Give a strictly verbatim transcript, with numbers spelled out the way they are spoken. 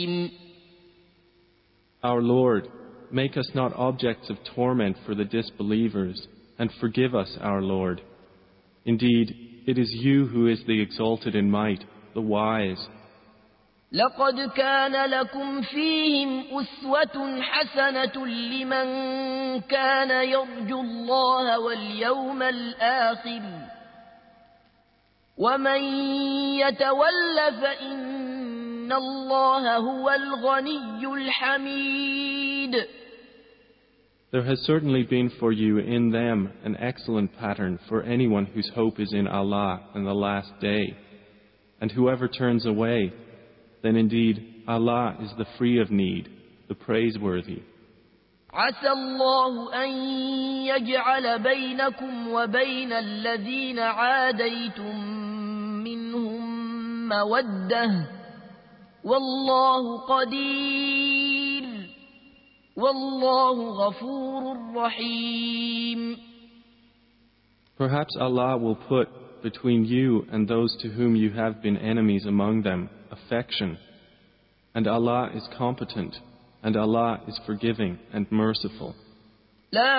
Our Lord, make us not objects of torment for the disbelievers, and forgive us, our Lord. Indeed, it is you who is the exalted in might, the wise. لقد كان لكم فيهم أسوة حسنة لمن كان يرجو الله واليوم الآخر ومن يتول فإن الله هو الغني الحميد. There has certainly been for you in them an excellent pattern for anyone whose hope is in Allah and the last day. And whoever turns away, then indeed Allah is the free of need, the praiseworthy. عسى الله أن يجعل بينكم وبين الذين عاديتم منهم مودة والله قدير والله غفور رحيم. Perhaps Allah will put between you and those to whom you have been enemies among them affection, and Allah is competent, and Allah is forgiving and merciful.